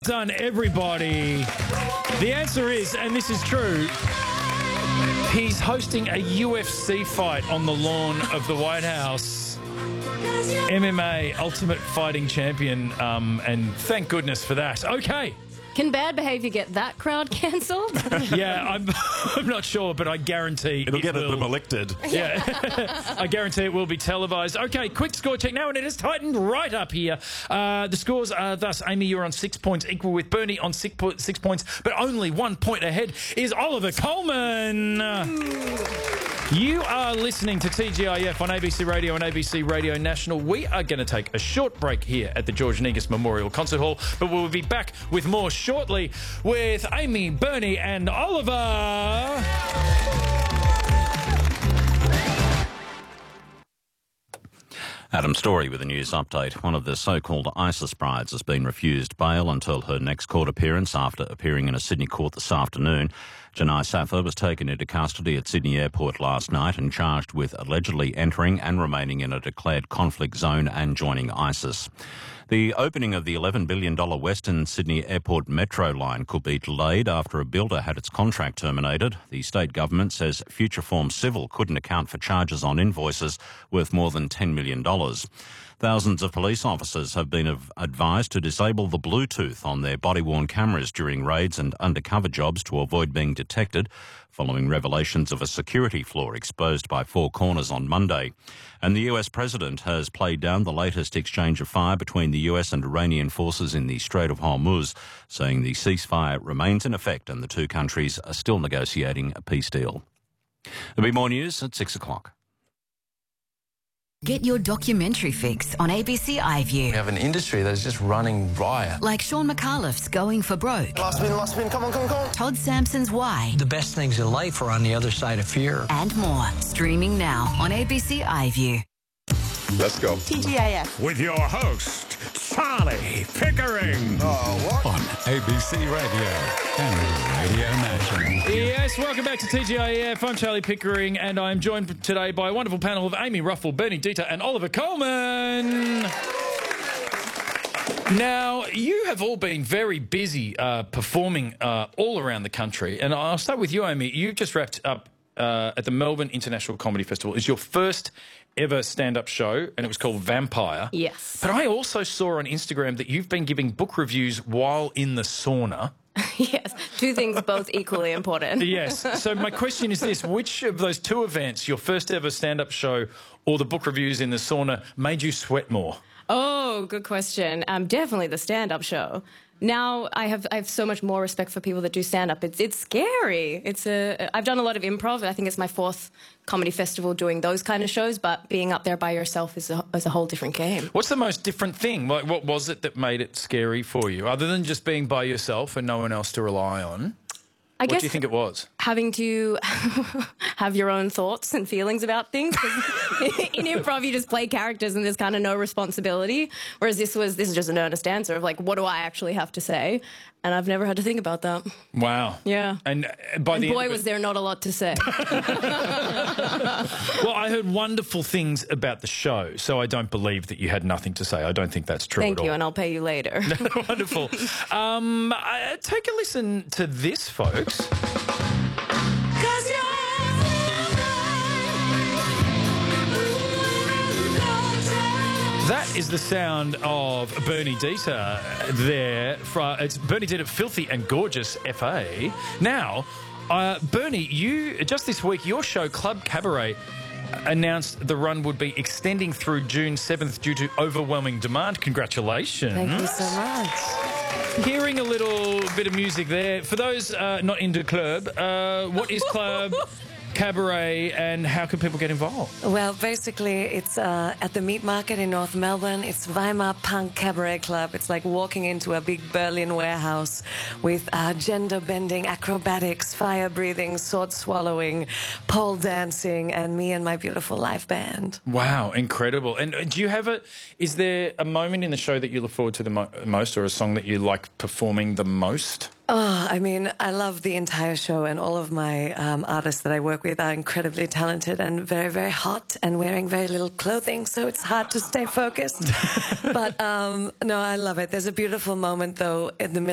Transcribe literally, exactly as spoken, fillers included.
done, everybody. The answer is, and this is true, he's hosting a U F C fight on the lawn of the White House. M M A Ultimate Fighting Champion, um, and thank goodness for that. Okay. Can bad behaviour get that crowd cancelled? Yeah, I'm, I'm not sure, but I guarantee It'll it get will. them elected. Yeah, I guarantee it will be televised. Okay, quick score check now, and it has tightened right up here. Uh, the scores are thus: Amy, you're on six points, equal with Bernie on six, po- six points, but only one point ahead is Oliver Coleman. You are listening to T G I F on A B C Radio and A B C Radio National. We are going to take a short break here at the George Negus Memorial Concert Hall, but we'll be back with more shortly with Amy, Bernie and Oliver. Adam Story with a news update. One of the so-called ISIS brides has been refused bail until her next court appearance after appearing in a Sydney court this afternoon. Janai Safa was taken into custody at Sydney Airport last night and charged with allegedly entering and remaining in a declared conflict zone and joining ISIS. The opening of the eleven billion dollars Western Sydney Airport Metro line could be delayed after a builder had its contract terminated. The state government says Futureform Civil couldn't account for charges on invoices worth more than ten million dollars. Thousands of police officers have been advised to disable the Bluetooth on their body-worn cameras during raids and undercover jobs to avoid being detected, following revelations of a security flaw exposed by Four Corners on Monday. And the U S president has played down the latest exchange of fire between the U S and Iranian forces in the Strait of Hormuz, saying the ceasefire remains in effect and the two countries are still negotiating a peace deal. There'll be more news at six o'clock. Get your documentary fix on A B C iView. We have an industry that is just running riot. Like Sean McAuliffe's Going for Broke. Last spin, last spin, come on, come on, come on. Todd Sampson's Why. The best things in life are on the other side of fear. And more. Streaming now on A B C iView. Let's go. T G I F. With your host, Charlie Pickering. Oh, what? On A B C Radio and Radio National. Yes, welcome back to T G I F. I'm Charlie Pickering, and I'm joined today by a wonderful panel of Amy Ruffle, Bernie Dieter, and Oliver Coleman. Now, you have all been very busy uh, performing uh, all around the country, and I'll start with you, Amy. You've just wrapped up uh, at the Melbourne International Comedy Festival. It's your first ever stand-up show, and it was called Vampire. Yes. But I also saw on Instagram that you've been giving book reviews while in the sauna. Yes, two things both equally important. Yes. So my question is this: which of those two events, your first ever stand-up show or the book reviews in the sauna, made you sweat more? Oh, good question. Um, definitely the stand-up show. Now I have I have so much more respect for people that do stand-up. It's it's scary. It's a I've done a lot of improv. I think it's my fourth comedy festival doing those kind of shows. But being up there by yourself is a, is a whole different game. What's the most different thing? Like, what was it that made it scary for you, other than just being by yourself and no one else to rely on? I what guess do you think it was? Having to have your own thoughts and feelings about things. In improv, you just play characters and there's kind of no responsibility. Whereas this was this is just an earnest answer of like, what do I actually have to say? And I've never had to think about that. Wow. Yeah. And by and the boy, end of was it... there not a lot to say. Well, I heard wonderful things about the show, so I don't believe that you had nothing to say. I don't think that's true Thank at you, all. and I'll pay you later. Wonderful. Um, uh, take a listen to this, folks. That is the sound of Bernie Dieter there. From, it's Bernie Dieter, Filthy and Gorgeous F A. Now, uh, Bernie, you just this week, your show, Club Cabaret, announced the run would be extending through June seventh due to overwhelming demand. Congratulations. Thank you so much. Hearing a little bit of music there. For those uh, not into club, uh, what is Club Cabaret and how can people get involved? Well, basically, it's uh, at the Meat Market in North Melbourne. It's Weimar Punk Cabaret Club. It's like walking into a big Berlin warehouse with uh, gender-bending acrobatics, fire-breathing, sword-swallowing, pole dancing, and me and my beautiful live band. Wow, incredible. And do you have a... Is there a moment in the show that you look forward to the mo most or a song that you like performing the most? Oh, I mean, I love the entire show, and all of my um, artists that I work with are incredibly talented and very, very hot and wearing very little clothing, so it's hard to stay focused. But um, no, I love it. There's a beautiful moment, though, in the middle